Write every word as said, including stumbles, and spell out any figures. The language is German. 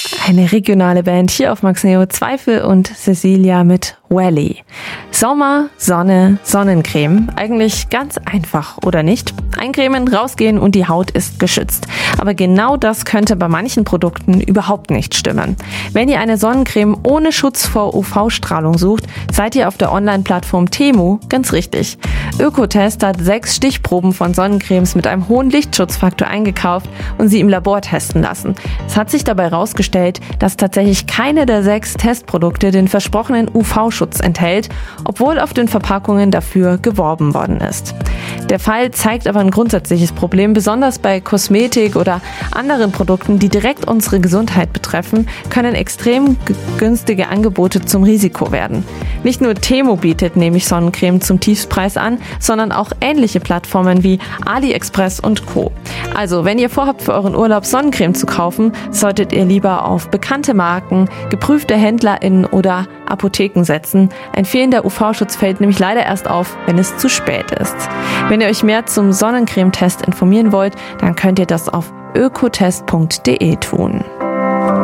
Eine regionale Band hier auf Max Neo, Zweifel und Cecilia mit Valley. Sommer, Sonne, Sonnencreme. Eigentlich ganz einfach, oder nicht? Eincremen, rausgehen und die Haut ist geschützt. Aber genau das könnte bei manchen Produkten überhaupt nicht stimmen. Wenn ihr eine Sonnencreme ohne Schutz vor U V-Strahlung sucht, seid ihr auf der Online-Plattform Temu ganz richtig. Ökotest hat sechs Stichproben von Sonnencremes mit einem hohen Lichtschutzfaktor eingekauft und sie im Labor testen lassen. Es hat sich dabei herausgestellt, dass tatsächlich keine der sechs Testprodukte den versprochenen U V-Schutz enthält, obwohl auf den Verpackungen dafür geworben worden ist. Der Fall zeigt aber ein grundsätzliches Problem, besonders bei Kosmetik oder anderen Produkten, die direkt unsere Gesundheit betreffen, können extrem günstige Angebote zum Risiko werden. Nicht nur Temu bietet nämlich Sonnencreme zum Tiefstpreis an, sondern auch ähnliche Plattformen wie AliExpress und Co. Also, wenn ihr vorhabt, für euren Urlaub Sonnencreme zu kaufen, solltet ihr lieber auf bekannte Marken, geprüfte HändlerInnen oder Apotheken setzen. Ein fehlender U V-Schutz fällt nämlich leider erst auf, wenn es zu spät ist. Wenn ihr euch mehr zum Sonnencremetest informieren wollt, dann könnt ihr das auf ökotest punkt de tun.